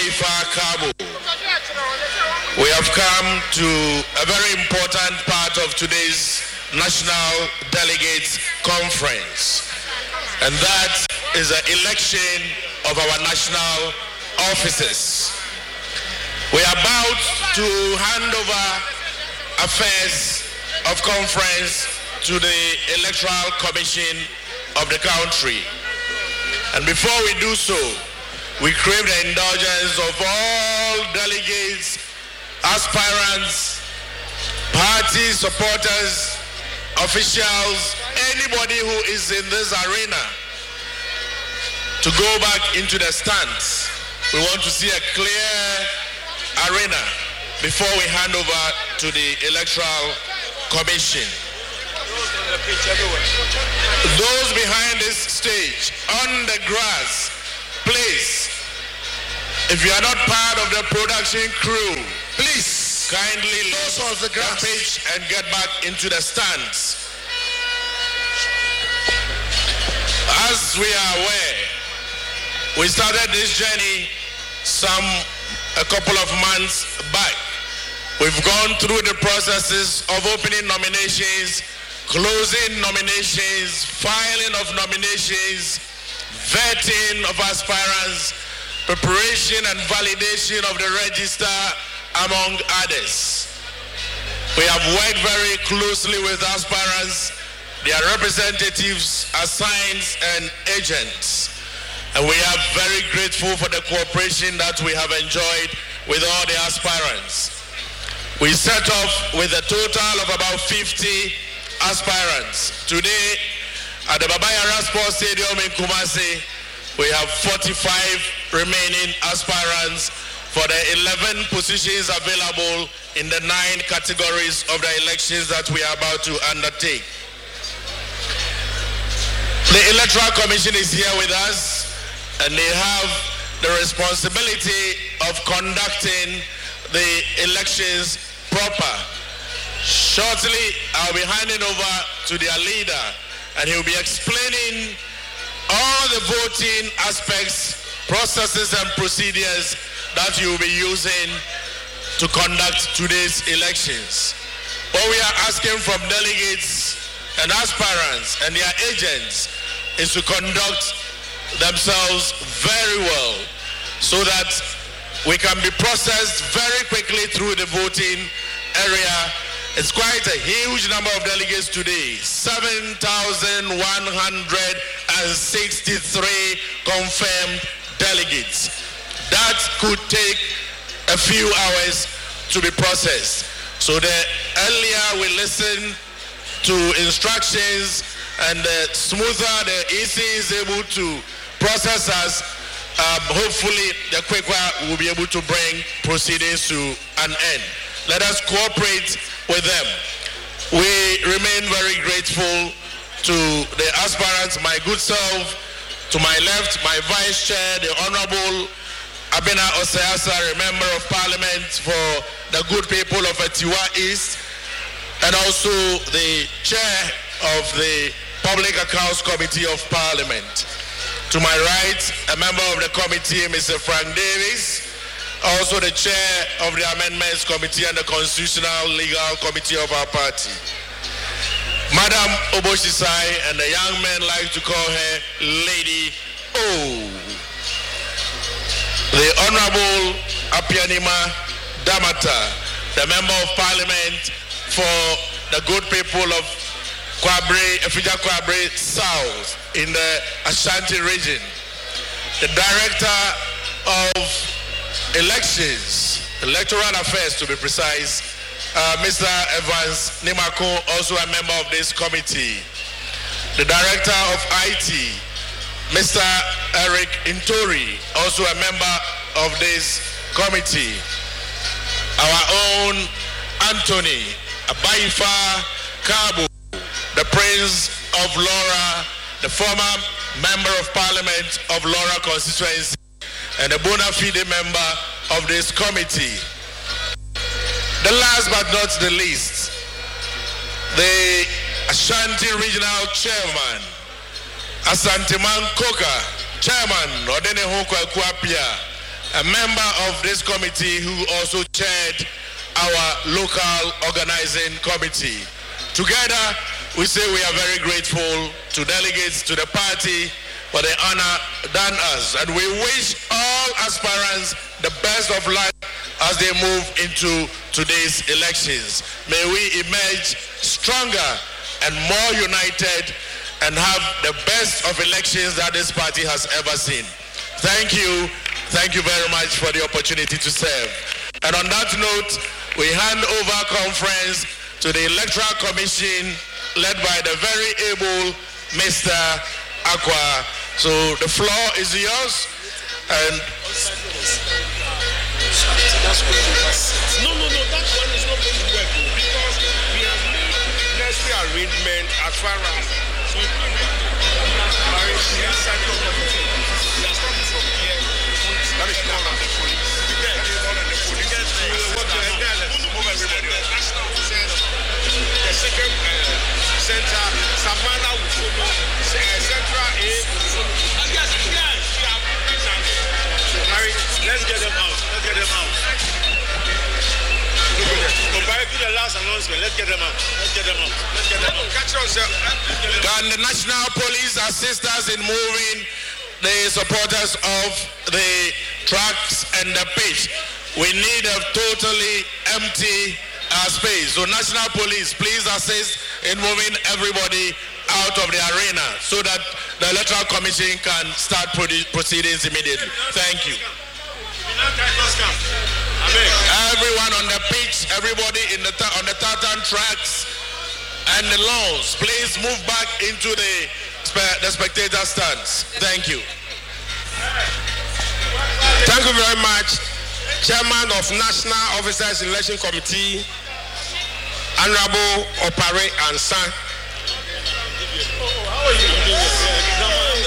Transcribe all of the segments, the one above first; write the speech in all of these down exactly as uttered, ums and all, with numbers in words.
Abaifa Kabo. We have come to a very important part of today's National Delegates Conference, and that is the election of our national officers. We are about to hand over affairs of conference to the Electoral Commission of the country. And before we do so, we crave the indulgence of all delegates, aspirants, party supporters, officials, anybody who is in this arena to go back into the stands. We want to see a clear arena before we hand over to the Electoral Commission. Those behind this stage, on the grass, please, if you are not part of the production crew, please kindly leave the page and get back into the stands. As we are aware, we started this journey some a couple of months back. We've gone through the processes of opening nominations, closing nominations, filing of nominations, vetting of aspirants, preparation and validation of the register, among others. We have worked very closely with aspirants, their representatives, assigns, and agents. And we are very grateful for the cooperation that we have enjoyed with all the aspirants. We set off with a total of about fifty aspirants. Today, at the Baba Yara Sports Stadium in Kumasi, we have forty-five remaining aspirants for the eleven positions available in the nine categories of the elections that we are about to undertake. The Electoral Commission is here with us, and they have the responsibility of conducting the elections proper. Shortly, I'll be handing over to their leader, and he'll be explaining all the voting aspects, processes, and procedures that you'll be using to conduct today's elections. What we are asking from delegates and aspirants and their agents is to conduct themselves very well so that we can be processed very quickly through the voting area. It's quite a huge number of delegates today, seven thousand one hundred sixty-three confirmed delegates. That could take a few hours to be processed. So the earlier we listen to instructions and the smoother the E C is able to process us, um, hopefully the quicker we'll be able to bring proceedings to an end. Let us cooperate with them. We remain very grateful to the aspirants, my good self, to my left, my vice chair, the Honorable Abena Oseasa, a member of Parliament for the good people of Atiwa East, and also the chair of the Public Accounts Committee of Parliament. To my right, a member of the committee, Mister Frank Davis, also the chair of the Amendments Committee and the Constitutional Legal Committee of our party. Madam Oboshisai, and the young men like to call her Lady O. The Honorable Apianima Damata, the Member of Parliament for the good people of Kwabre, Efija Kwabre South in the Ashanti region. The Director of Elections, Electoral Affairs to be precise, uh, Mister Evans Nimako, also a member of this committee. The Director of I T, Mister Eric Intori, also a member of this committee. Our own Anthony Abaifa Kabo, the Prince of Laura, the former Member of Parliament of Laura constituency, and a bona fide member of this committee. The last but not the least, the Ashanti Regional Chairman, Asante Man Koka, Chairman, Odene Hoko Ekwapia, a member of this committee who also chaired our local organizing committee. Together, we say we are very grateful to delegates to the party for the honor done us, and we wish all aspirants the best of luck as they move into today's elections. May we emerge stronger and more united and have the best of elections that this party has ever seen. Thank you. Thank you very much for the opportunity to serve. And on that note, we hand over conference to the Electoral Commission led by the very able Mister Aqua. So the floor is yours. And no, no, no, that one is not going to work because we have made necessary arrangement as far as so we are starting from here. That is not on the police. We get all on the police. We will work together to move everybody. The second center, Savannah will follow. Central A will follow. Yes, yes, we have Harry, let's get them out. Let's get them out. Compared to the last announcement, let's get them out. Let's get them out. Let's get them out. Catch yourself. Can the National Police assist us in moving the supporters of the tracks and the pitch? We need a totally empty uh, space. So National Police, please assist in moving everybody out of the arena so that the Electoral Commission can start proceedings immediately. Thank you. Everyone on the pitch, everybody in the on the tartan tracks and the lawns, please move back into the, the spectator stands. Thank you. Thank you very much, Chairman of National Officers Election Committee, Honorable Opare Ansan. How are you?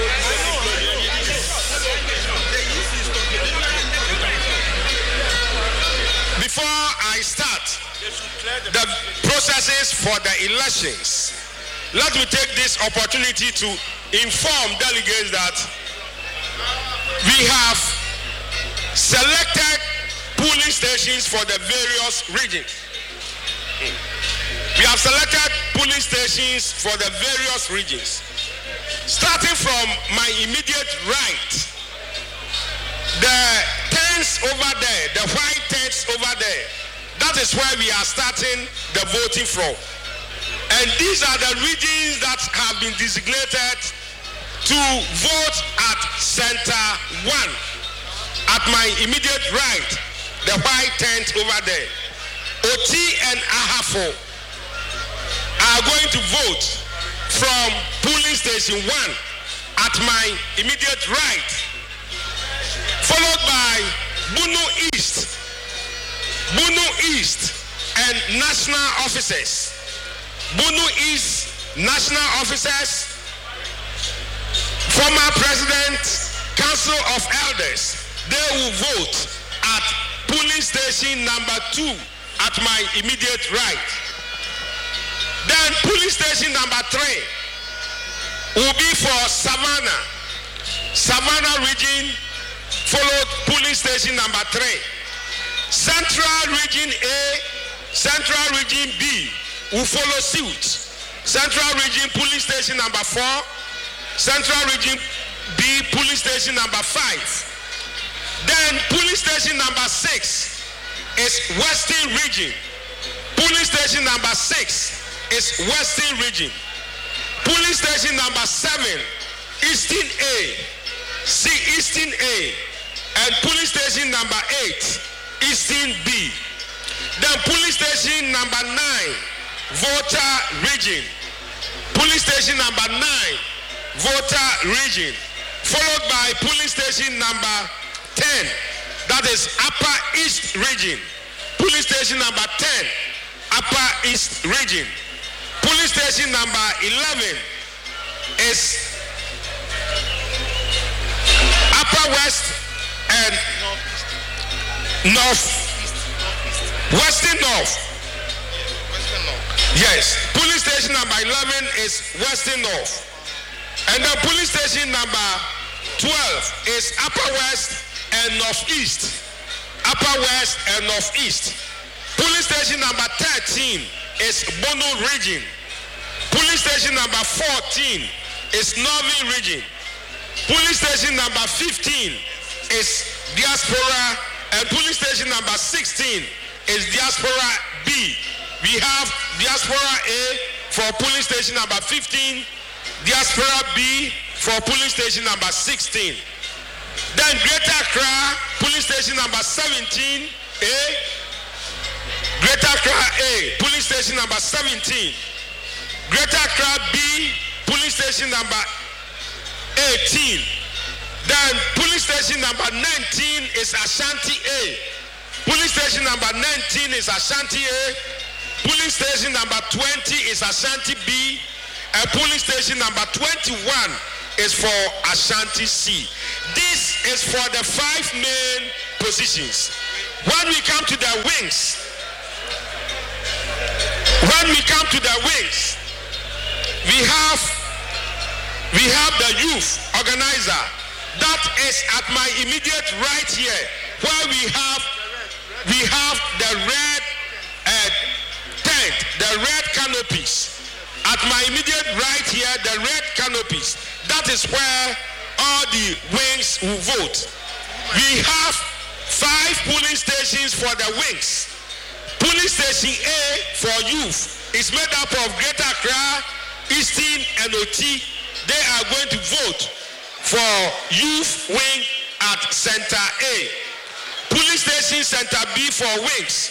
Before I start the processes for the elections, let me take this opportunity to inform delegates that we have selected polling stations for the various regions. We have selected polling stations for the various regions. Starting from my immediate right, the tents over there, the white tents over there, that is where we are starting the voting from. And these are the regions that have been designated to vote at Center one. At my immediate right, the white tent over there, Oti and Ahafo are going to vote from polling station one at my immediate right, followed by Bunu East, Bunu East and national officers. Bunu East national officers, former President, Council of Elders, they will vote at polling station number two at my immediate right. Then polling station number three will be for Savannah. Savannah region, followed polling station number three. Central region A, Central region B will follow suit. Central region polling station number four, Central region B polling station number five. Then polling station number six is Western region. Polling station number six is Western region. Polling station number seven, Eastern A, C Eastern A, and polling station number eight, Eastern B. Then polling station number nine, voter region. Polling station number nine, voter region, followed by polling station number ten, that is Upper East region. Polling station number ten, Upper East region. Polling station number eleven is Upper West and North, Western North. Yes, police station number eleven is Western North. And the police station number twelve is Upper West and Northeast. Upper West and Northeast. Police station number thirteen is Bono region. Police station number fourteen is Northern region. Police station number fifteen is Diaspora, and police station number sixteen is Diaspora B. We have Diaspora A for police station number fifteen, Diaspora B for police station number sixteen. Then Greater Accra, police station number seventeen A. Greater Accra A, police station number seventeen. Greater Accra B, police station number eighteen. Then police station number nineteen is Ashanti A. Police station number nineteen is Ashanti A. Police station number twenty is Ashanti B. And police station number twenty-one is for Ashanti C. This is for the five main positions. When we come to the wings, when we come to the wings, we have we have the youth organizer that is at my immediate right here, where we have we have the red uh, tent, the red canopies. At my immediate right here, the red canopies. That is where all the wings will vote. We have five polling stations for the wings. Police station A for youth is made up of Greater Accra, Eastern, and O T. They are going to vote for youth wing at Center A. Police station Center B for wings.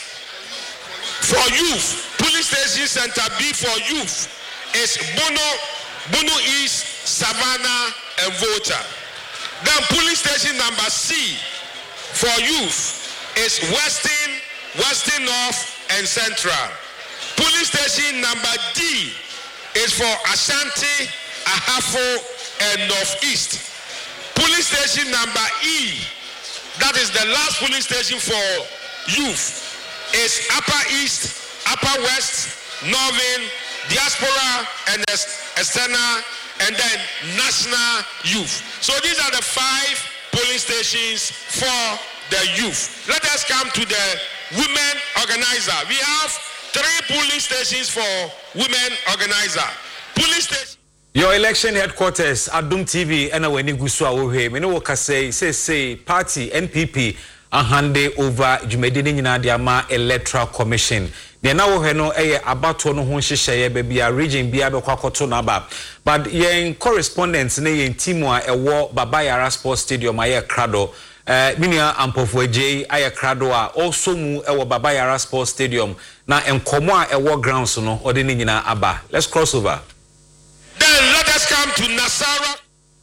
For youth, police station Center B for youth is Bono, Bono East, Savannah, and Volta. Then police station number C for youth is Western, Western North, and Central. Police station number D is for Ashanti, Ahafo, and Northeast. Police station number E, that is the last police station for youth, is Upper East, Upper West, Northern, Diaspora, and External, and then National Youth. So these are the five polling stations for the youth. Let us come to the women organizer. We have three polling stations for women organizer. Polling station. Your election headquarters, Adum T V, and when you go so away, me no say say say party N P P a hand over Jumedini Nyina Diama Electoral Commission. The now we know a about no ho hyehyɛ baby a region bia be kwakoto na ba. But yen correspondents ne yen team a ɛwɔ Baba Yara Sports Stadium aye krado. Eh minia ampofo ej aye krado a also mu ɛwɔ Baba Yara Sports Stadium na enkomo a ɛwɔ grounds no ode ne nyina aba. Let's cross over. Then let us come to Nasara.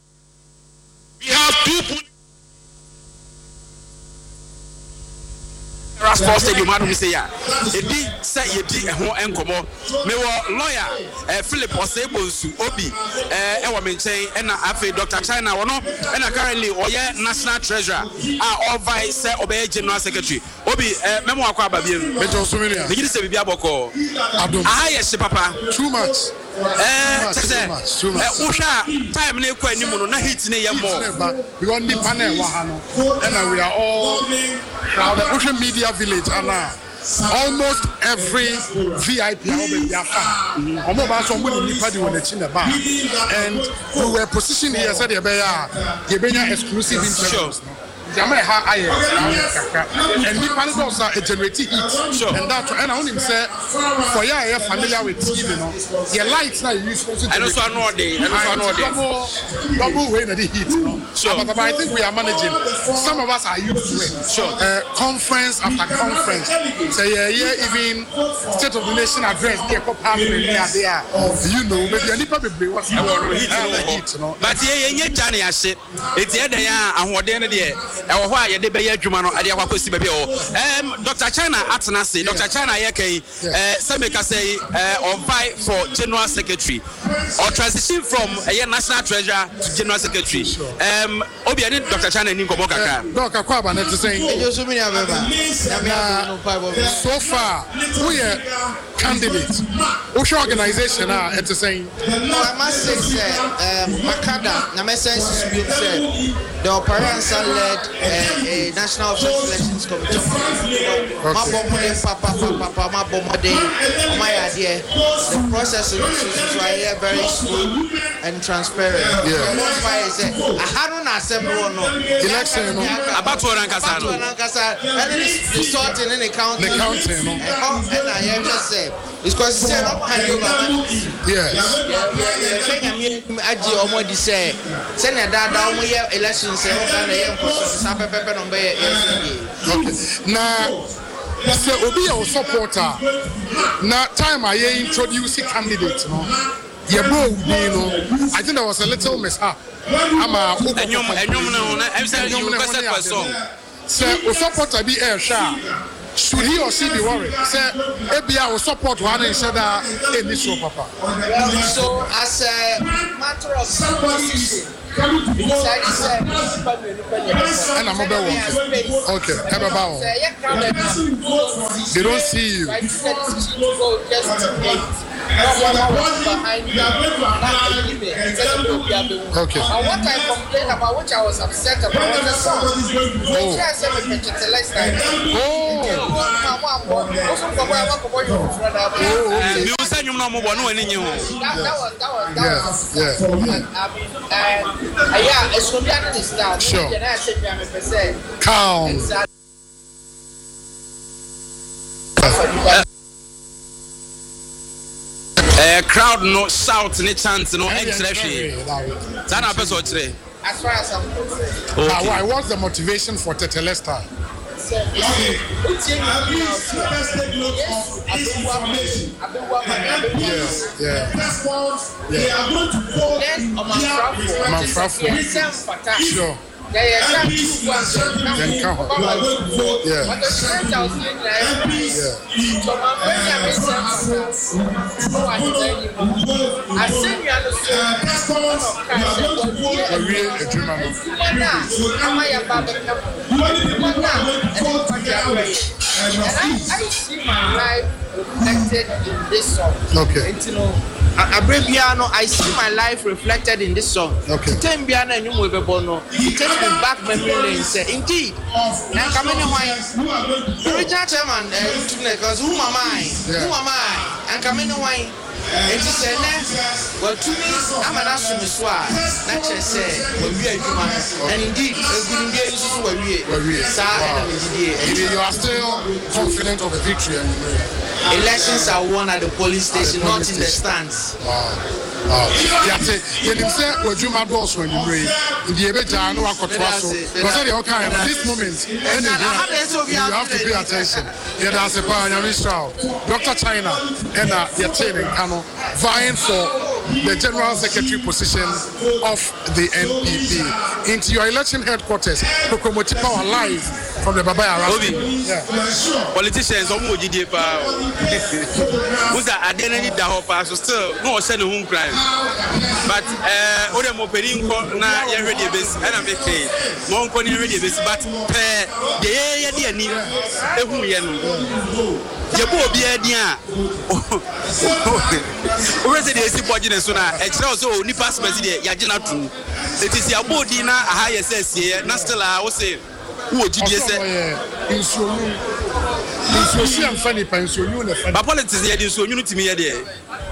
We have two Sports Stadium, I don't say ya. Edi say yedi eho enkomo. Me wo lawyer eh, Philip Osebosu Obi eh e wo menchen e na afi Doctor China wono e na currently oye national treasurer a over say obey general secretary. Obi eh memo akwa ababiem. Bejo Sumilia. Begin say bibia boko. Adum. Ah yes papa. Too much. Eh tse. Too much. Eh usha time na ekwa animu no na hit na ye more. We want the panel wa ha no. And we are all crowded. Social media village and now almost every V I P are be afa. Omo ba so mo ni nipa di won achi na ba. And we were positioned here said e be ya ye benya exclusive interviews. Jama ha aye and the panel also generate heat and that and I want him say for you are familiar with T V no your lights now you use I don't know day I don't know day double double way the heat no sure. but, but I think we are managing. Some of us are used to it. Sure. Uh, conference after conference say yeah yeah even State of the Nation address they come happening there you know maybe any people be what's heat no but yeah yeah Johnny ase it here dey ahoden no dey e wo ho a ye de be ya adwuma no ade akwakosi be be o em Doctor China atena se Doctor China ye kai eh say make say eh on vie for general secretary or transition from a national treasurer to general secretary um obi ani Doctor China ni nkomo kakra Doctor Kwaba na to say so far we are candidate which organization are at the saying no I must say um Makada na message say the operation led a national elections committee. My bomb, papa, papa, my bomb, day, my idea. The process is very smooth and transparent. Yeah. I had an assembly or no election. About to Rankasa, and then it's sorting in the county. The county, no. And I have just said it's because it's not kind of. Yes. I do almost say, send a dad down with your elections and a young person, pepper on bay. Okay. Now, so Obi a supporter. Now, time I introduce a candidate, no. Yeah, bro, you know, I think there was a little mishap. I'm a and you know, I'm saying you requested for a song. Say, we support to be air sharp. Should he or she be worried? Say, A B I will support one and said that in this show, Papa. So, as a matter of position, and I'm about one. Okay, about they don't see you. Okay. And what I complained about, which I was upset about, was the song. Which I said we can utilize that. Oh. You said you know more than you. That was that was that yeah, was. Yeah. And yeah, it's from the other start. Sure. And I said, I'm a percent. Calm. Uh, crowd no shout any chance no expression. Sana person today. As far as I'm concerned. Okay. Why? What's the motivation for Tetelesta? Yes, yeah. Yeah. Sure. Yeah, yeah, Then come on. Yeah. But the strength I was doing like, Yeah. so my friend, I made sense. Oh, I tell you, I send you on the phone of cash. A real a dream. I'm a and I, I see my life reflected in this song. Okay. And, you know, Abrebiano, I see my life reflected in this song. Okay. Tembiana and Umubono. It takes me back memory lane. Say, indeed. Now, come in wine. The original chairman, because who am I? Who am I? And come in wine. And she said, well, to me, I'm an astronaut. Not just say, well, we are human. And indeed, we are You are still confident of a victory. elections are won at the police station, the police not in the stands. Wow. Wow. Yeah, say, you say, well, you might also when you read in the Ebeja, no one could pass. Because at this moment, you have to pay attention. Yeah, that's a pioneer trial. Doctor China and your team in Kano vying for the general secretary position of the N P P into your election headquarters to promote power live from the Babaya Obi. Yeah. Politicians, almost G D P. Who's that? I didn't need the whole pass, so still no send a home crime. But uh, all them operating na you ready base, and I'm okay. Mon con you ready base, but uh, the yeah yeah ni ehun ye no. Je bo obi adia. O rese dey si body so na e kire so ni pass pass dey ya gina tu. It is ya body na aha ye say sie na still a wo say wo gidie say insonu. Insonu am fani pa insonu na fani. But politics ye dey insonu timi ye dey.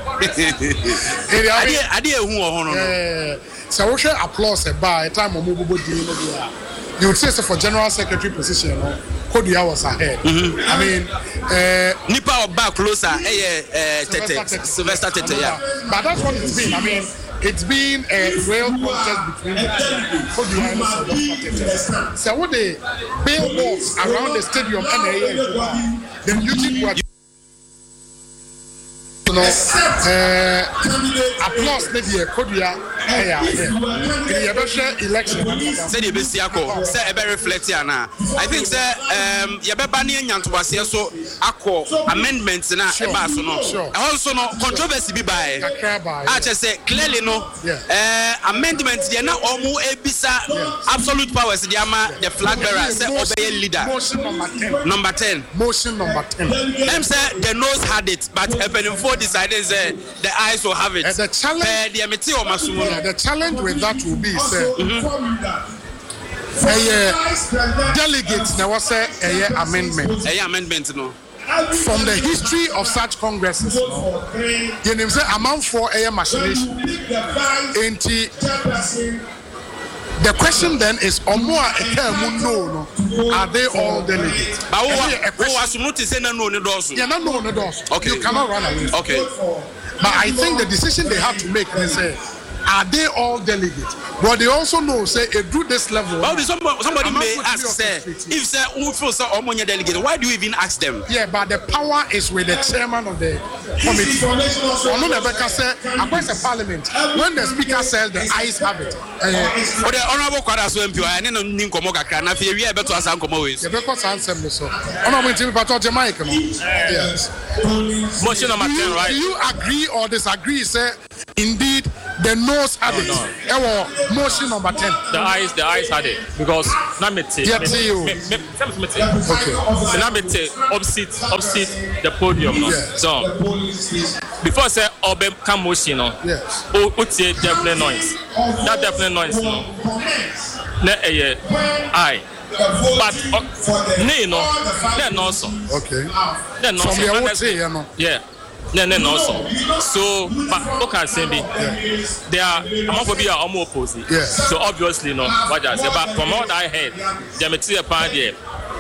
Ade ade ehun o hono no. So we share applause by time on mobile deal. You would say so for general secretary position, no? Kodia was ahead. Mm-hmm. I mean, uh, Nipa or back closer, eh, Tete, Sylvester Tete, yeah. But that's what it's been. I mean, it's been a real contest between Kodia and Sylvester Tete. So what the billboards around the stadium and the Eugene were. No, uh, applause maybe a Kodia. Election. Say the best yako. Say a reflect na. I think say um yabeba ni nyantoase so akọ amendments na eba so no. Also no controversy bi by. I just say clearly no. Uh amendments dey na omu ebisa absolute powers dey ama the flag bearer say obey leader. Motion number ten. Number ten. Motion number ten. Them say the nose had it, but Ebenfo decided say the eyes will have it. And the challenge. Uh, the Yeah, the challenge with that will be, sir, mm-hmm. a delegates now was a amendment. A amendment no. From the history of such congresses, you know, say amount for a machination. The question then is, are they all delegates? But who was noticing no no doors? Yeah, no no no doors. Okay, you cannot run away. Okay, but I think the decision they have to make is say, are they all delegates? But they also know, say, if do this level. Well, somebody, somebody may ask, say, if say who feels so ammonia delegate, why do you even ask them? Yeah, but the power is with the chairman of the committee. Ono Nebeka say, across the parliament, when the speaker says the ayes have it. For the honorable Kwadaso M P, I know Ninko Mogaka, and if you are better as Uncle Moise. The records answer me so. Honorable Timmy Pato Jamaica. Yes. Motion number ten, right? Do you agree or disagree, say, indeed, the nose had it? No, no. Motion number ten. The eyes, the eyes had it because Namete. Yeah, to you. Okay. Okay. Namete opposite, opposite the podium. No? Yes. So before I say Obe come motion, no. Yes. O utie definite noise. That definite noise, no. Ne eye I. But ne no, ne no so. Okay. Ne no so. From your own say, you know. Yeah. No, no, no, so. So, but look at Sembi. They are, I'm not going to be almost opposite. Yes. So, obviously, no, what I say. But from what I heard, the material part here,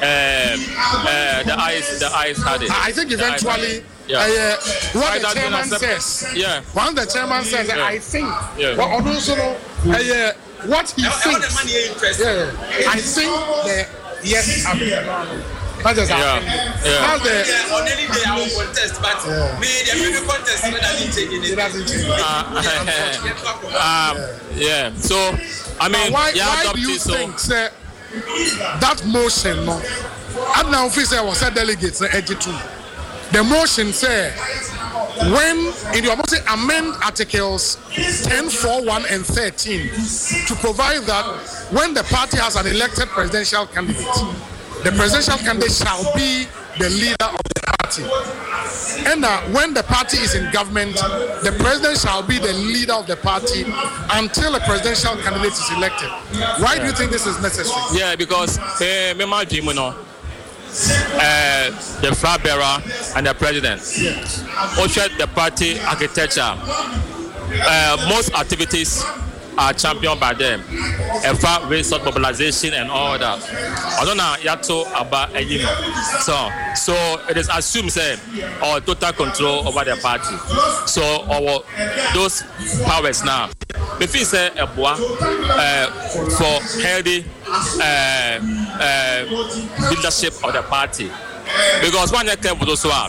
uh, the eyes, the eyes had it. I think eventually, yeah. uh, what the chairman says, yeah. One the chairman says, yeah. I think, yeah. but also, uh, what he thinks, yeah, I think the yes, I Not just yeah. Yeah. Now the yeah, on any day I will contest, but yeah. me the every contest it doesn't take it. It doesn't take it. Uh, um, yeah. So I mean, why, yeah, why do you so. think say, that motion? No, and now if say was a delegate say eighty-two. The motion say when in your motion amend articles ten, four, one and thirteen to provide that when the party has an elected presidential candidate, the presidential candidate shall be the leader of the party. And uh, when the party is in government, the president shall be the leader of the party until a presidential candidate is elected. Why do you think this is necessary? Yeah, because uh, me my dream, you know, uh, the flag bearer and the president. Yes. Also, the party architecture. Uh, most activities are championed by them. A far resource mobilization and all that. I don't know yato about a year. So, so it is assumed say our total control over the party. So our those powers now. If we say a boy uh, for healthy uh, uh, leadership of the party, because one year for those who are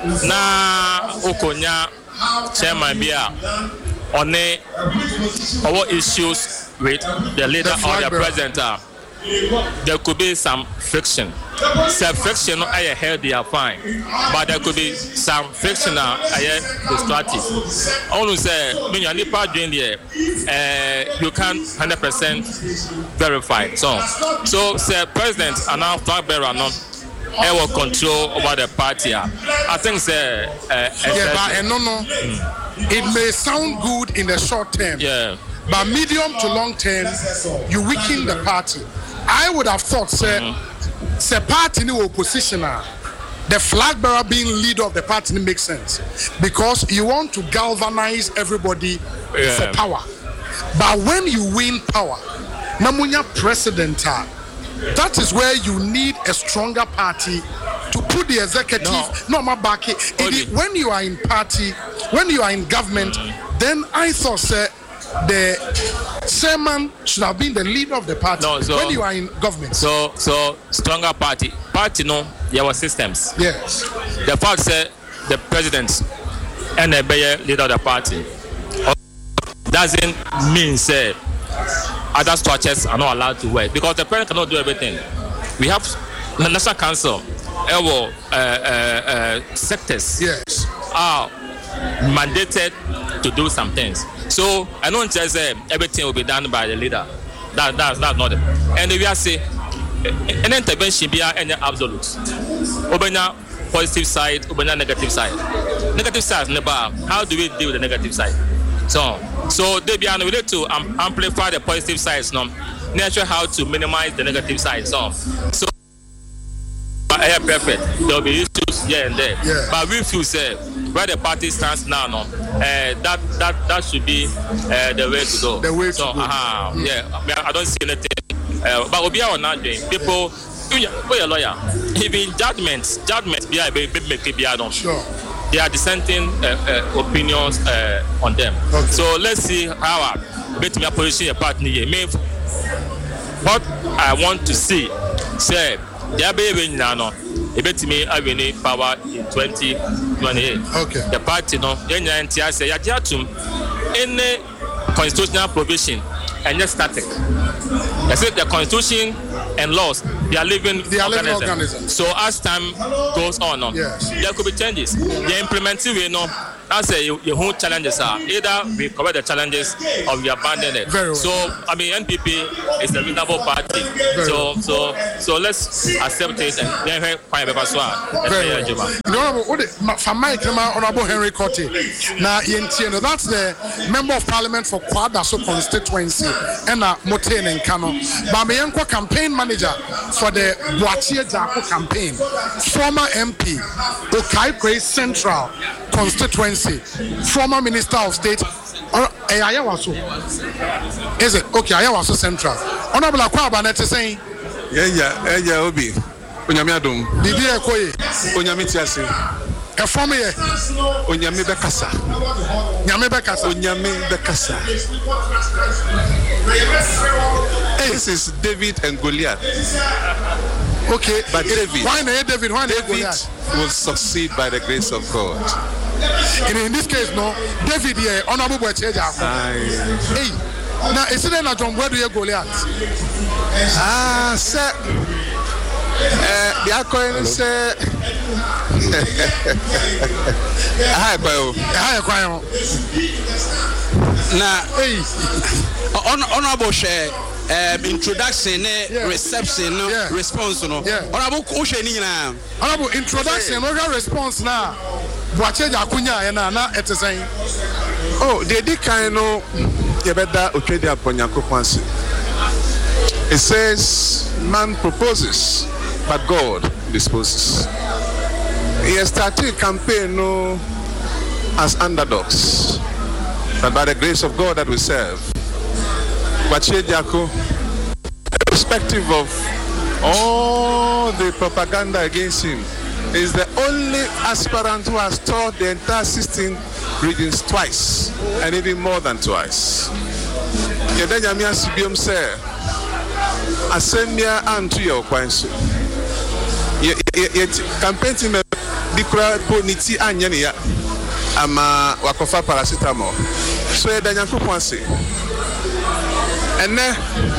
na Okonya chairman bia. On our issues with the leader the or the president, uh, there could be some friction. Some friction, I heard they are fine, but there could be some friction, I destructive. Only say, when you're not part doing there, you can't one hundred percent verify. So, so say president and now flag bearer not. I will control over the party. I think say, uh, yeah, but uh, no, no. Mm. It may sound good in the short term, yeah. But medium to long term, you weaken the party. I would have thought, say, mm-hmm. say party in opposition, the flag bearer being leader of the party makes sense because you want to galvanize everybody yeah. for power. But when you win power, namunya president, that is where you need a stronger party to put the executive. No, no my back. When you are in party, when you are in government, mm-hmm. then I thought, sir, the chairman should have been the leader of the party. No, so, when you are in government. So, so stronger party. Party, no, there were systems. Yes. The fact said the president and the leader of the party doesn't mean say other structures are not allowed to work because the president cannot do everything. We have the National Council, our uh, uh, uh, sectors yes. are mandated to do some things. So I don't just say everything will be done by the leader. That that's that's not it. And we are say an intervention be any absolute. Obena positive side, obena negative side. Negative side never. How do we deal with the negative side? So so they be unable to um, amplify the positive sides. No, nature how to minimize the negative sides of. So, uh, perfect. There will be issues here and there. Yeah. But we feel say where the party stands now, no, uh, that that that should be uh, the way to go. The way so, to go. Uh-huh, mm. Yeah, I, mean, I don't see anything. Uh, but we are not doing people. We're a lawyer. Even judgments, judgments, be a baby make it be a don't. Sure. There are dissenting uh, uh, opinions uh, on them. Okay. So let's see how I bet me a position a partner. What I want to see, say, there be now. It bet me having power in twenty twenty-eight. Okay. The party, no, any say, you have to any constitutional provision and just static. I said the constitution and laws, they are living they are organisms. living organisms. So as time goes on, no, yes. there could be changes. The implementing we know. I say your whole challenges are either we cover the challenges or we abandon it. Very well. So I mean N P P is a reasonable party. Very so well. so so let's accept it and then find a better Very well. The honorable from Mike Honorable Henry Cote. Now that's the member of parliament for Kwadaso constituency and uh, Moten and Kano. Bamiyanko campaign manager for the Boatie Jako campaign. Former M P Okaikwe Central constituency. Former Minister of State, or Ayawaso. Is it okay? Ayawaso Central. Honorable Akwaba Nete saying, yeah, yeah, yeah, Obi. Onyamiadum. Didi Ekoye. Onyamitiasi. A former Onyami Bekasa. Nyame Bekasa. Onyami Bekasa. This is David and Goliath. Okay, but David. Why not David? Why not David Goliath? Will succeed by the grace of God. In, in this case, no, David here, honorable Boatie Jako. Hey, now is it not John? Where do you Goliath? Ah, sir. Uh, the Akoin say, "Hi, boy. Hi, boy." Now, hey, honorable share. Um, introduction, yeah. reception, no, yeah. response, no. Yeah. Honorable question, na. Honorable introduction, no response now. Boatie Jakunya, and na it is saying. Oh, they did kind of you better okay there upon your coupons. It says, "Man proposes, but God disposes." He has started campaign no as underdogs, but by the grace of God that we serve. Boatie Jako, irrespective of all the propaganda against him, is the only aspirant who has taught the entire sixteen regions twice, and even more than twice. Yedanyamia Sibium say, Assemia and to your coins. Yet, campaign team, Dikra Poniti Anyania, Ama Wakofa paracetamol. So, Yedanyaku Ponsi. And then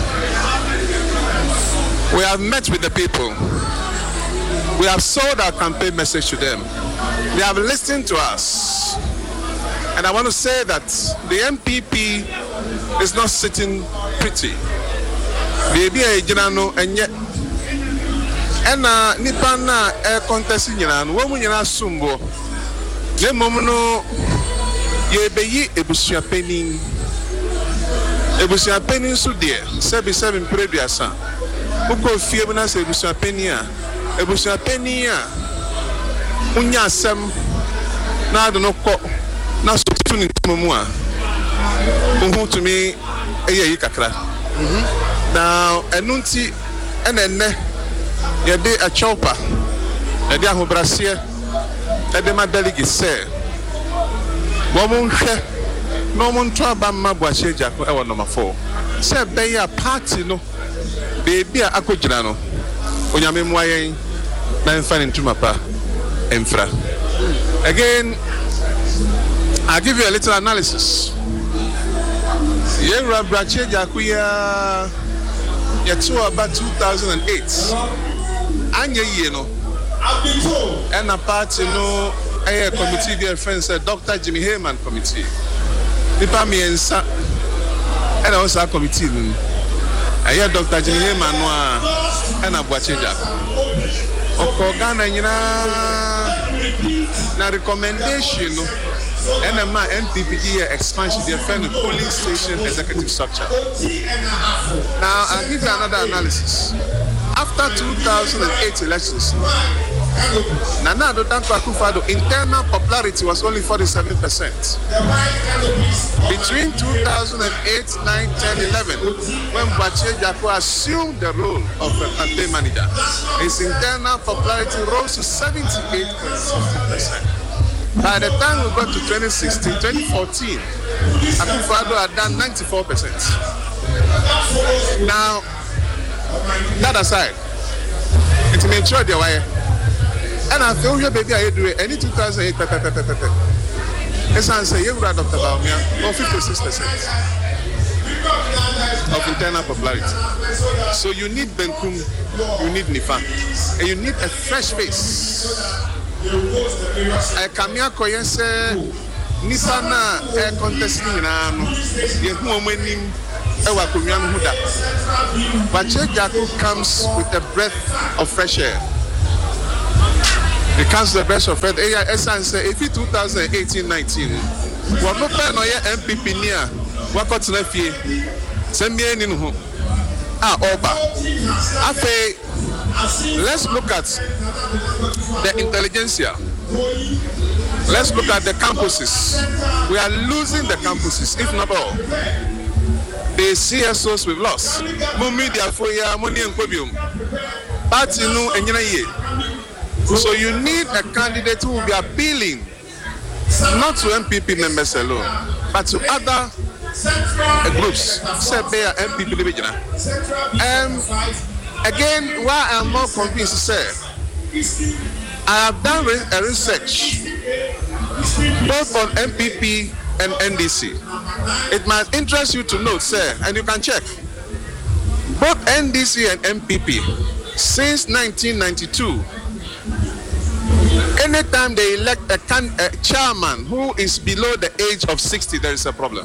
we have met with the people. We have sold our campaign message to them. They have listened to us. And I want to say that the M P P is not sitting pretty. Baby, I know, and yet, and uh, Nipana air contest in Yan, woman in a sumbo. Ye momono, ye be a bushia penny. Ebusia penny so dear, seven seven previous. Uko fiebna se ebusia penny. Ebusia penny. Unya sem na do no ko na so tuni mumua. Uhu to me eye kakra. Mhm. Now enunti enenne ye de a chopper. E de ahobrasie. E de ma delegate say. Wo mo hwe no one trouble my Boatie Jako ever number four. Say be a party no baby a akojina no. Onyame mwayen na mfa ntuma pa emfra. Again, I'll give you a little analysis. Yera Boatie Jako ya ya to about two thousand eight. Anya ye no. And a party no a committee dear friend said Doctor Jimmy Heyman committee. Nipa miensa and also a committee. I hear Doctor Jimmy Manoa and a Boatie Jako. Okogana na recommendation N M I N P P D expansion, they defend the polling station executive structure. Now, I'll give you another analysis. After two thousand eight elections, Nana Addo Dankwa Akufo-Addo internal popularity was only forty-seven percent. Between two thousand eight, nine, ten, eleven, when Boakye Ejiakor assumed the role of a campaign manager, his internal popularity rose to seventy-eight percent. By the time we got to twenty sixteen, twenty fourteen, Akufo-Addo had done ninety-four percent. Now, that aside, it may show the way. And I feel here, baby, I do it. Any two thousand eight, it's answer you, Doctor Bawumia, or fifty-six percent of internal popularity. So you need Benkum, you need Nifa, and you need a fresh face. I come here, Koyense, Nifa na air contesting in Ano, the woman. But Ejiakor comes with a breath of fresh air. It comes with a breath of fresh air. Essence, if it's twenty eighteen nineteen, we're not paying no M P P near. What got to left here? Send me in who? Ah, Oba. After, let's look at the intelligentsia. Let's look at the campuses. We are losing the campuses, if not all. The C S Os we've lost. Media for ya money and cobium. Party no and so you need a candidate who will be appealing not to M P P members alone, but to other uh, groups. Say they are M P P division. Um again, why I'm more convinced to say I have done a research both on M P P and N D C. It might interest you to know, sir, and you can check. Both N D C and M P P, since nineteen ninety-two, anytime they elect a, can, a chairman who is below the age of sixty, there is a problem.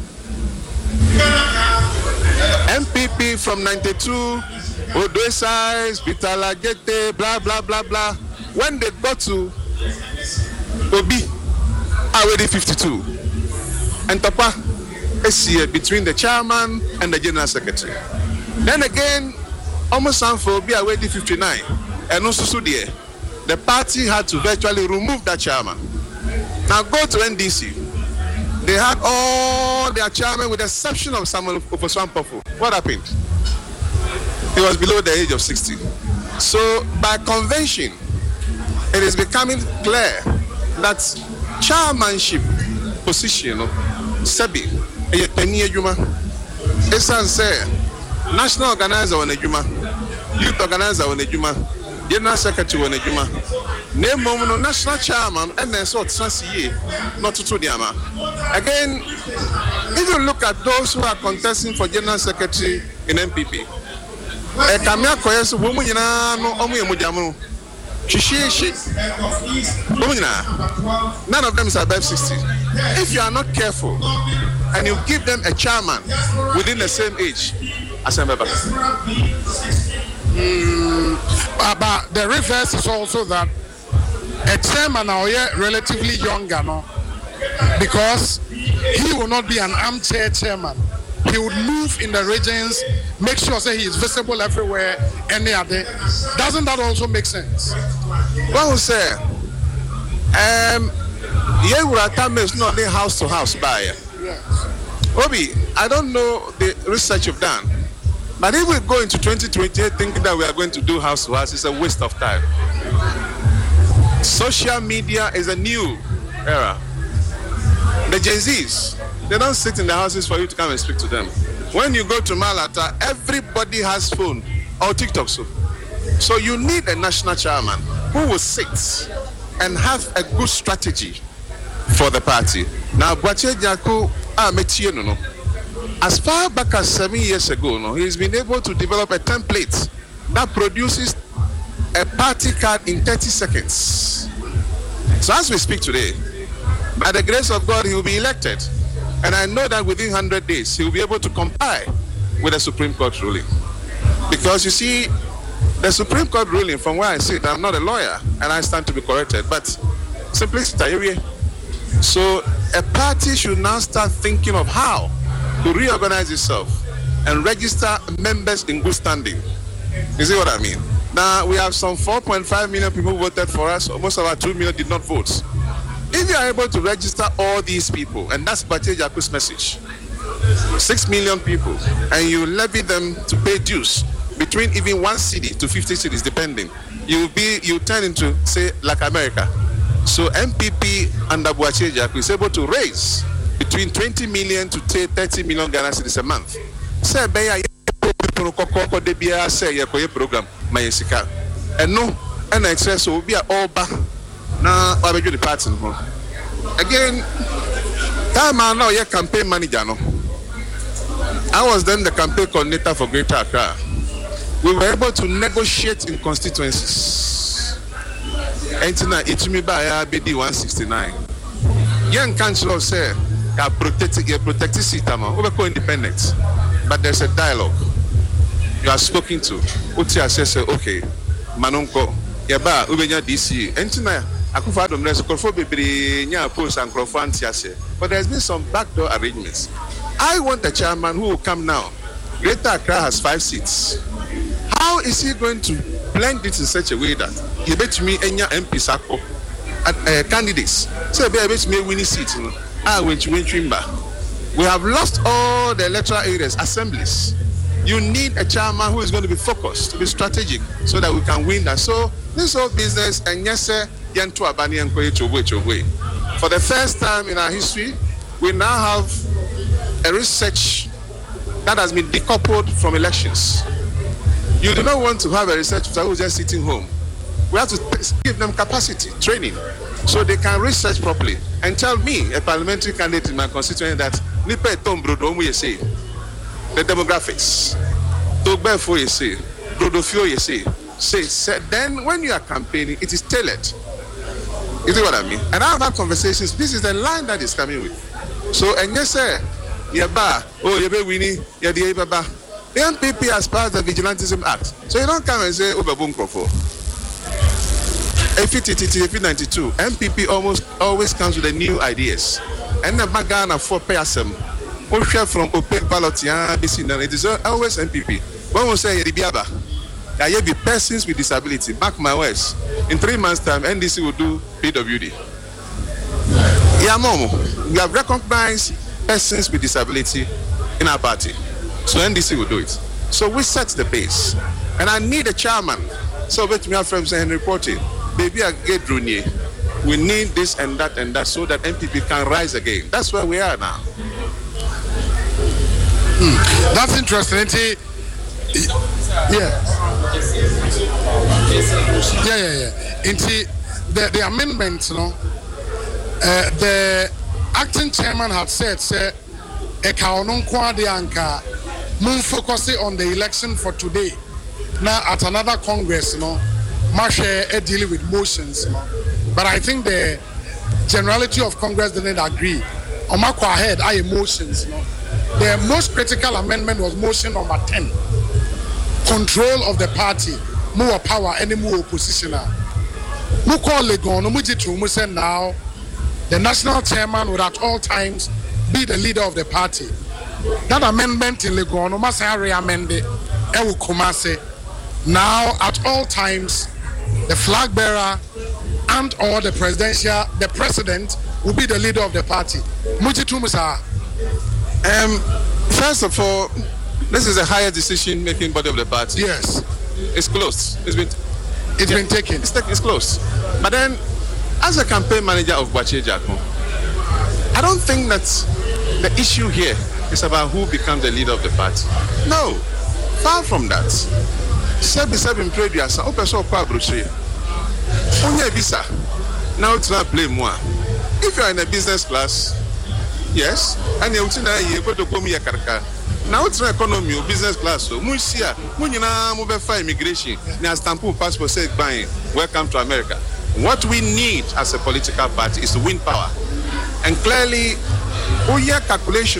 M P P from ninety-two, Odoesai, Bitalagete, blah, blah, blah, blah. When they got to Obi, already fifty-two. And Tapa is here between the chairman and the general secretary. Then again, almost for be already fifty-nine. And also there, the party had to virtually remove that chairman. Now go to N D C. They had all their chairmen with the exception of Samuel Ofosu-Ampofo. What happened? He was below the age of sixty. So by convention, it is becoming clear that chairmanship position of Sebi, Penny Ejuma, Esanse, National Organizer on Ejuma, Youth Organizer on Ejuma, General Secretary on Ejuma, name Momo National Chairman, and then sort Sansiye, not to Tudiama. Again, if you look at those who are contesting for General Secretary in M P P, a Kamia Koyesu, Womuna, no Omu Mujamu. None of them is above sixty. If you are not careful and you give them a chairman within the same age as a member. Mm, but the reverse is also that a chairman now here relatively younger, no? Because he will not be an armchair chairman. He would move in the regions, make sure say he is visible everywhere, any other. Doesn't that also make sense? Well, sir, um, Yewurata is not the house to house buyer. Yes. Obi, I don't know the research you've done, but if we go into twenty twenty-eight thinking that we are going to do house to house, it's a waste of time. Social media is a new era. The Gen Zs, they don't sit in the houses for you to come and speak to them. When you go to Malata, everybody has phone or TikTok. So, so you need a national chairman who will sit and have a good strategy for the party. Now, Boakye Ejiakor, ah, metie no no. As far back as seven years ago, no, he's been able to develop a template that produces a party card in thirty seconds. So as we speak today, by the grace of God, he will be elected. And I know that within one hundred days, he will be able to comply with the Supreme Court ruling. Because you see, the Supreme Court ruling, from where I sit, I'm not a lawyer, and I stand to be corrected, but simply, So a party should now start thinking of how to reorganize itself and register members in good standing. You see what I mean? Now we have some four point five million people who voted for us. Almost about two million did not vote. If you are able to register all these people, and that's Bache Jaku's message, six million people, and you levy them to pay dues between even one city to fifty cities, depending, you will be you turn into, say, like America. So M P P under Bache Jaku is able to raise between twenty million to thirty million Ghana cedis a month. Say, Beya say program Mayesika. And no, and I say so be all back now. I will do the parts again. Time I know your campaign manager. No, I was then the campaign coordinator for Greater Accra. We were able to negotiate in constituencies. Entina itumi ba B D one sixty-nine. Young councillor say I protect it, protect the seat, we go independent. But there's a dialogue. You are spoken to. Uti says, okay, Manonko, Yaba, Ubenya D C, Entina, Akufa Domres, Korfo Bibri, Nya Post and Krofantiase. But there's been some backdoor arrangements. I want a chairman who will come now. Greater Accra has five seats. How is he going to blend it in such a way that you bet me Enya M P Sako uh, candidates? So, I bet me winning seats. I went to win Trimba. We have lost all the electoral areas, assemblies. You need a chairman who is going to be focused, to be strategic, so that we can win that. So this whole business, and yes, sir, for the first time in our history, we now have a research that has been decoupled from elections. You do not want to have a research who is just sitting home. We have to give them capacity, training, so they can research properly and tell me, a parliamentary candidate in my constituency, that the demographics, Togbefo you say, Brodofio you say, say, say, then when you are campaigning, it is tailored. You see what I mean? And I've had conversations. This is the line that is coming with. So, and yes, sir, Yaba, oh, Yabe Winnie, Yadi Baba. The M P P has passed the Vigilantism Act. So you don't come and say, oh, Babum Krofo. F T T T, F ninety-two, M P P almost always comes with the new ideas. And the Magana for Peasem, or from opaque ballot, it is always M P P. One will say, Ribiaba, there will be persons with disability. Mark my words. In three months' time, N D C will do P W D. Yeah, Momo, we have recognized persons with disability in our party. So N D C will do it. So we set the base. And I need a chairman. So let me have friends and reporting. Baby, I get Drunier. We need this and that and that so that M P P can rise again. That's where we are now. Mm. That's interesting. Yeah. Yeah, yeah, yeah. Into the, the amendment, you know, uh, the acting chairman had said, say, Moon focus on the election for today. Now at another Congress, you know, Marsha dealing with motions, you know. But I think the generality of Congress didn't agree. Omakwa ahead are emotions, you know. The most critical amendment was motion number ten. Control of the party, more power, any more opposition. Who call Legon, Mujitu said now the national chairman would at all times be the leader of the party. That amendment in Legon, must have re-amended, Ewu Kumase. Now at all times, the flag bearer and or the presidential, the president will be the leader of the party. Mujitu Musa. Um, first of all, this is a higher decision-making body of the party. Yes, it's closed. It's been, it's yeah, been taken. It's, it's closed. But then, as a campaign manager of Bache Jaku, I don't think that the issue here is about who becomes the leader of the party. No, far from that. Sebi sebi mpredi asa. Open so kwa brochure. Onye visa. Now it's not play more. If you are in a business class. Yes, and you go to come here. Now it's an economy or business class. So, Musia, Munina, mobile immigration, now stamp passport says buying. Welcome to America. What we need as a political party is to win power. And clearly, Oya calculation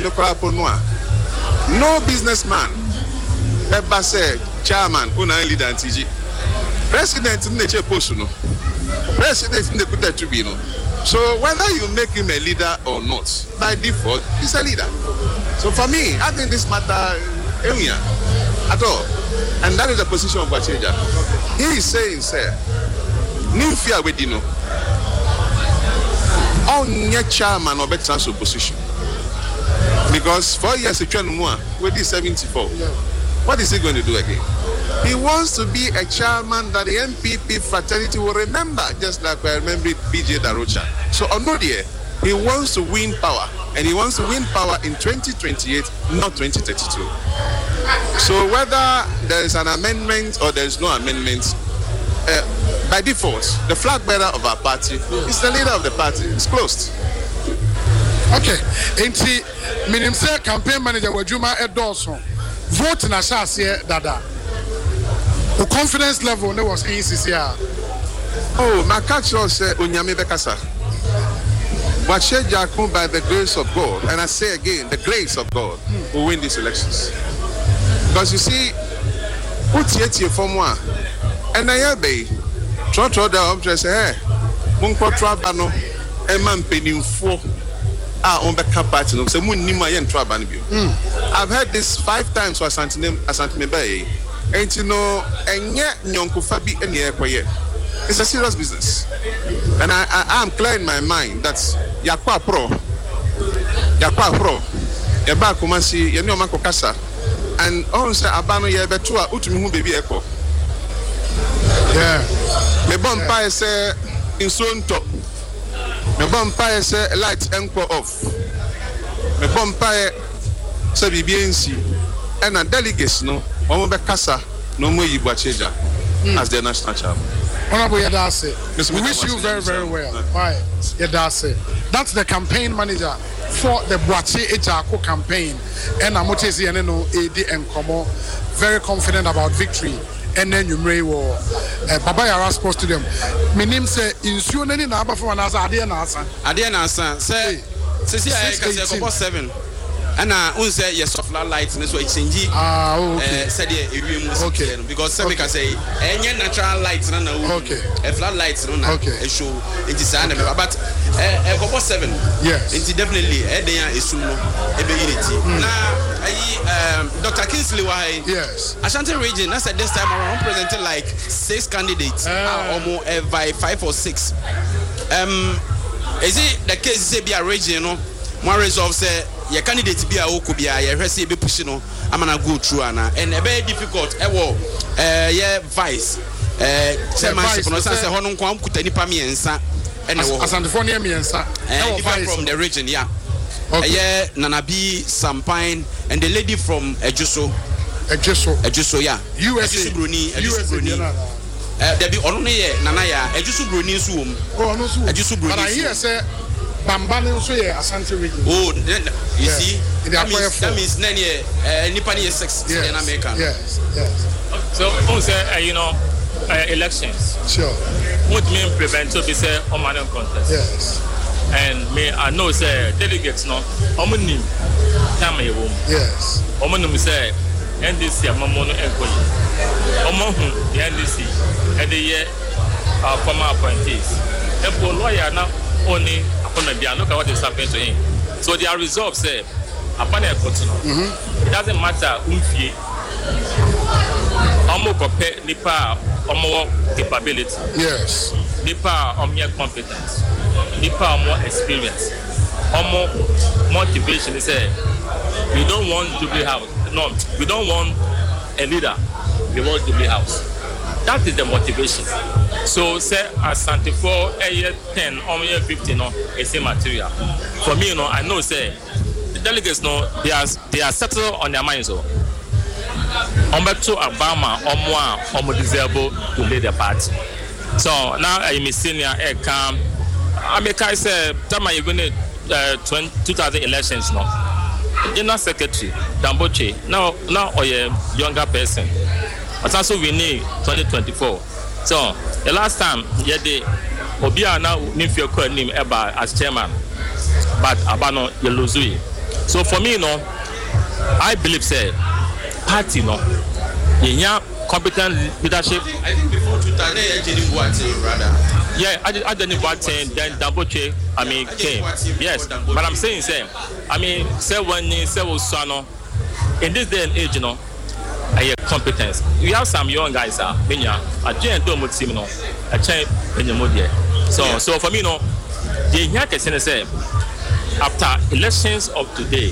no businessman ever said chairman, una leader and T G. President in the post, no. President in the Kuta Tribunal. So whether you make him a leader or not, by default, he's a leader. So for me, I think this matter area at all. And that is the position of Bacheja. He is saying, sir, Nimfia Wedino, on your chairman or better position. Because four years ago, with this seventy-four, what is he going to do again? He wants to be a chairman that the N P P fraternity will remember, just like I remember B J Darocha. So on no day, he wants to win power, and he wants to win power in twenty twenty-eight, not twenty thirty-two. So whether there is an amendment or there is no amendment, uh, by default, the flag bearer of our party is the leader of the party. It's closed. Okay, enti minim say campaign manager Wajuma Edorson vote na chance here dada. The confidence level ne was in C C R. Oh, my catch say Unyame Bekasa. Bacheja come by the grace of God, and I say again, the grace of God will win these elections. Because you see, put yet your form one, and I obey. Try to the object say, hey, Munko Trabano, a man penny four. Ah, on the party, no, so moon nima yen Trabani. I've heard this five times for Asantine Asantine Bay. And you know, and yet, Nyonko Fabi and Yekoye. It's a serious business. And I, I am clear in my mind that Yakwa Pro, Yakwa Pro, Yaba Kumasi, Yanoma Kokasa, and also Abano Yabetua, Utumu Baby Echo. Yeah. The bonfire say in soon top. The bonfire say light anchor off. The bonfire say B B N C. And a delegates no. Omobe Kasa no more Bacheja as the national champion. Honorable Yadase, we wish you very, very well. Why, Yadase? That's the campaign manager for the Boache Ejako campaign. And Amotezi and no A D and Komo, very confident about victory. And then you may war Baba Yara Sports Stadium. My name say Insu Nani Naba for an answer. Adia Nasa. Adia Nasa. Say, say, seven. And I uh, say yes, soft lights and so exchange. Ah, okay. Said okay. Because some can say any natural lights, no, okay. A flat lights, no, okay. A show it is animal, but a couple seven. Yes, it's definitely a day is soon a beginning. Now, um, Doctor Kingsley, why? Yes, Ashanti region. I said this time around presented like six candidates, uh, almost uh, by five or six. Um, is it the case? Say be a region, no? One resolve say. Your candidate be a okubia, your resi be pushing on. I'm gonna go through Anna and a very difficult. Eh, well, uh, yeah, vice. Uh, chairman, no sense. Honor kwam kutani pami ensa. And Asantefonia mi ensa. Different from the region, yeah. Okay. Yeah, Nanabi, Sampine, and the lady from Ejuso. Ejuso. Ejuso, yeah. U S A. Ejuso Bruni. Ejuso Bruni. Uh, there be only Nanaya. Ejuso Bruni zoom. Oh, no, so. Ejuso Bruni. But I hear say. Bambani also here Asante region. Oh, you yeah. see, that means, that means nine year, uh, Nipani is six yes. in America. Yes, yes. So, on say, uh, you know, uh, elections. Sure. What mean prevent to be say on my own contest. Yes. And me, I know say delegates no, omuni, time you womb. Yes. Omuni say, N D C, Mamono Equally. Omohu, the N D C, and the year our former appointees. And for lawyer now only. Look at what is happening to him. So their resolve say, upon a it doesn't matter umfie, omo compare nipa omo capability. Yes. Nipa omo competence. Nipa omo experience. Omo motivation. They say, we don't want to be house. No, we don't want a leader. We want to be house. That is the motivation. So say as Santifo a year ten or year fifteen no is same material. For me, you know, I know say the delegates know they are they are settled on their minds. So Umberto Obama or more or more desirable to lead the party. So now I'm a senior air camp. America say time you're going to two thousand elections now. General Secretary Damboche now now or a younger person. But also we need twenty twenty-four. So the last time, yeah, the Obia now Nifio called him Eba as chairman, but Abano Yeluzui. So for me, you know, I believe say party no, yeah, competent leadership. I think before two thousand, Jenny Boateng, rather. Yeah, I did, I did Boateng, then Damboche, I mean, came. Yes, but I'm saying, same. I mean, say one, say Osano. In this day and age, you know, I have competence. We have some young guys, uh, Benya, a giant dome team, you know, a chain in the mood. So, so for me, you know, the Yankees say after elections of today,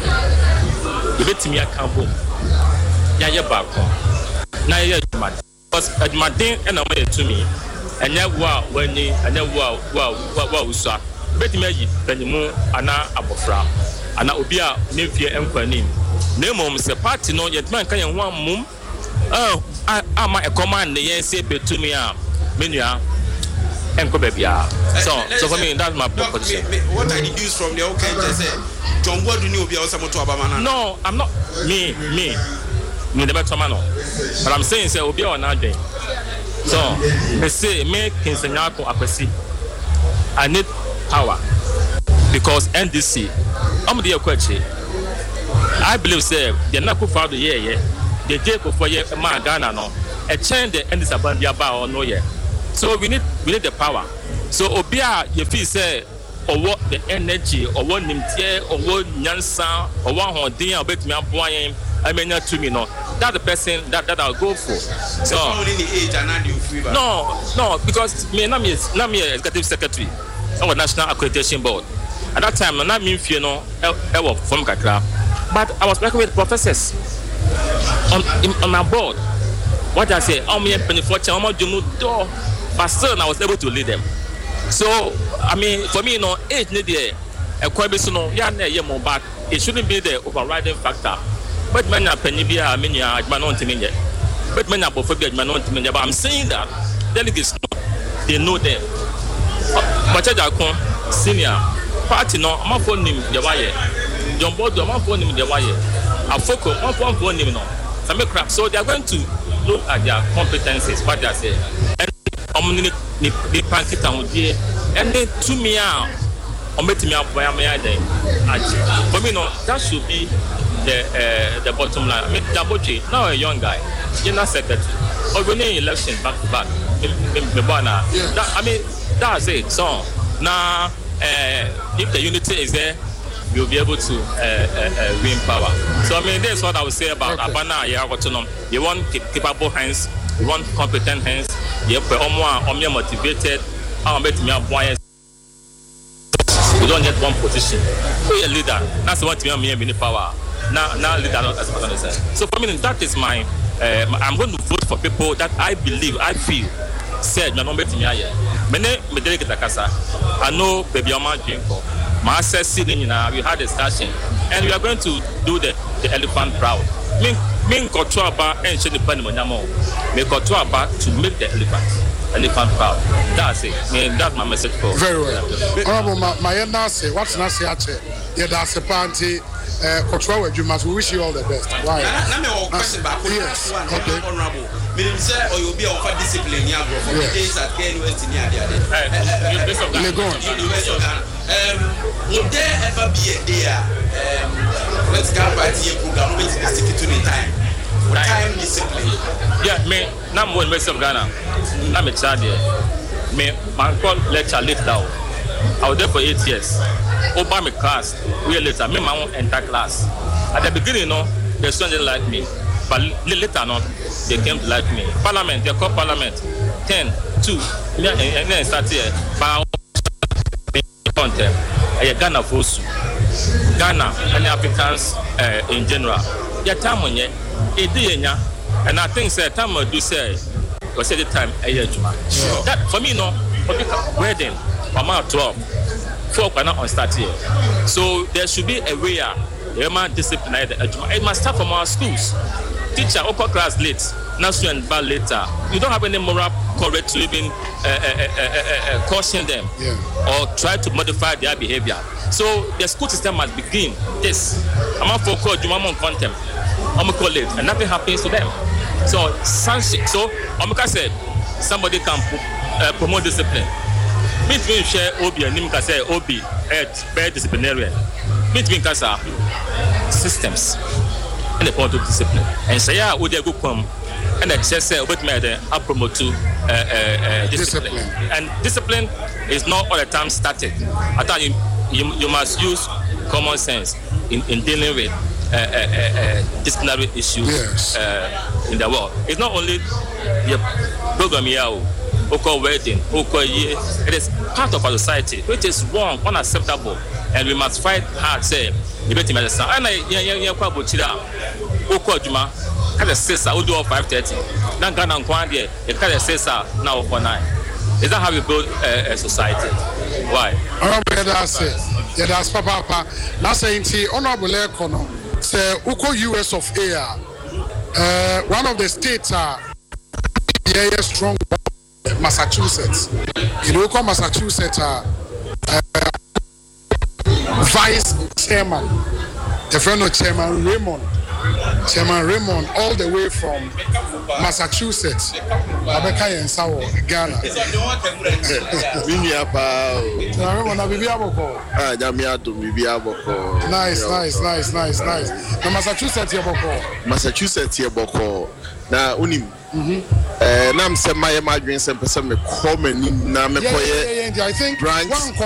you get to me a campo. Yeah, you're back home. Now you're mad. Because at my thing and I'm to me. And now, wow, when you and then wow, wow, wow, wow, sir. Bet me, Benjamin, Anna Abofra, Anna Obia, Nifia, and Quanim. No mum, the party, no, yet man can one mum. Oh, I am a command, the yes, say, to me, Minya, and Kobebia. So, so for me, that's my proposition. What I deduce from the okay, they say, John, what do you be also to Abamana? No, I'm not me, me, me, the better man. But I'm saying, say, Obia or nothing. So, they say, make Kinsanyako Apesi. I need power because N D C, I'm the question. I believe, say, they're not good for the year, yeah. They take for year, man, Ghana, no. A change the end is about the about or no, yeah. So, we need we need the power. So, Obia, you feel, say, or what the energy, or what Nimtia, or what Nyansa, or one who didn't obey me, I'm buying. I mean, not to me, no. That's the person that, that I'll go for. So, no, no, because me, I'm a executive secretary of the National Accreditation Board. At that time, I'm not me, you know, I was from Kakra. But I was working with professors on, in, on my board. What I say, I'm a penny fortune, I'm a door, but still I was able to lead them. So, I mean, for me, you know, age need a quite no, yeah, yeah, more back. It shouldn't be the overriding factor. But men are penny beer, I mean, yeah, man on to me yet. But men are both man on to me. But I'm saying that delegates, they know them. But I come senior party, no, I'm not for him, the wire. John Bodo, I'm not for him, the wire. I focus, I'm not for him, no. Some crap. So they are going to look at their competencies, what they say. And I'm going to pack it down here. And then to me out, I'm going to me up where I am. For me, no, that should be the uh, the bottom line. I mean, Daboche, now a young guy, general secretary, or winning election back to back. That, I mean, that's it. So now, uh, if the unity is there, you'll be able to uh, uh, uh, win power. So I mean, that's what I would say about okay. Abana. Yeah, autonomous. You want capable hands, you want competent hands. You are more motivated. I'm betting me up one. You don't get one position. Be a leader. That's what you mean in power. Now, now leader as I said. So for me, that is my. Uh, I'm going to vote for people that I believe, I feel, said, "My number to me here." Many, me delegate Akasa. I know baby Oma Jinko. My access sitting in. We had a discussion, and we are going to do the the elephant proud. Me, me control about and should depend on Yamo. Me control about to make the elephant. Elephant proud. That's it. I mean, that's my message for. Very well. Honorable, my my say what's not say actually. Yeah, that's a party. Control with you must. We wish you all the best. Why? Let me ask question back. Yes. Okay. Honorable. Meaning, sir, or you'll be of discipline. Yeah, bro. For the days at K N U S in the University of Ghana. Um, would there ever be a day? Um, let's go back to your program. Which is stick to the time. Time discipline. Yeah, me. Now I'm going to University of Ghana. I'm a child here. Me, my call lecture late down. I was there for eight years. Over my class, we later, me my own entire class. At the beginning, you know, the students didn't like me, but later on, they came to like me. Parliament, they called Parliament, ten, two, and then start here. But content, I Ghana for Ghana and Africans uh, in general. Yeah, time on ye, it did, and I think say time I do say, was at the time a year that for me, no, for the wedding, I'm out twelve. Folk are not on start here. So there should be a way the man discipline it must start from our schools. Teacher upper class late, now student bad later. You don't have any moral courage to even uh, uh, uh, uh, uh, caution them yeah. or try to modify their behavior. So the school system must begin this. I'm not for call you on contempt. I'm gonna call it and nothing happens to them. So so I'm gonna say somebody can uh, promote discipline. Between share Obi and Nimka say Obi at bad disciplinarian. Between Kasa systems and the point of discipline. And say, yeah, would they go come? and the chess say obet me the promote to discipline. And discipline is not all the time static. I thought you you, you must use common sense in, in dealing with uh, uh, uh, disciplinary issues yes. uh, in the world. It's not only the program here, or wedding, or year. It is part of our society, which is wrong, unacceptable, and we must fight hard. Say, you better medicine. And I, yeah, yeah, yeah, quite butchira. Oko juma, kada sesa, we do all five thirty. Then Ghana and Kwandie, you kada sesa now for nine. Is that how we build a, a society? Why? Honorable, that's it. Yeah, that's Papa. Papa. Now saying, see, Honorable Ekono, say, Uko U S of A. Uh, one of the states are yeah, yeah, strong. Massachusetts. You know, Uko Massachusetts are uh, vice chairman, the friend of Chairman Raymond. Chairman Raymond, all the way from Massachusetts, Abeka and Sawo, Ghana. Nice, nice, nice, nice, nice. Now Massachusetts, Yaboko. Massachusetts, Yaboko. Now, unim. Eh, nam se my my dreams and person me come and na me koye. I think branch.